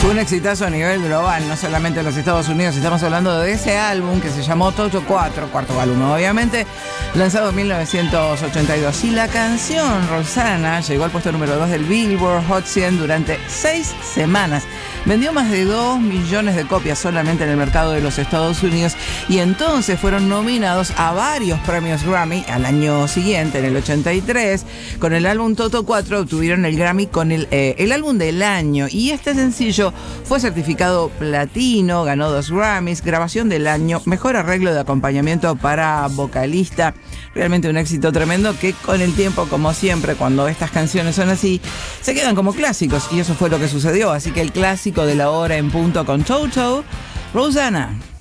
Fue un exitazo a nivel global, no solamente en los Estados Unidos. Estamos hablando de ese álbum que se llamó Toto 4, cuarto álbum, obviamente, lanzado en 1982. Y la canción Rosanna llegó al puesto número 2 del Billboard Hot 100 durante 6 semanas. Vendió más de 2 millones de copias solamente en el mercado de los Estados Unidos y entonces fueron nominados a varios premios Grammy al año siguiente, en el 83. Con el álbum Toto 4 obtuvieron el Grammy con el álbum del año, y este sencillo fue certificado platino, ganó 2 Grammys, grabación del año, mejor arreglo de acompañamiento para vocalista. Realmente un éxito tremendo que con el tiempo, como siempre, cuando estas canciones son así, se quedan como clásicos, y eso fue lo que sucedió. Así que el clásico de la hora en punto con Toto, Rosanna.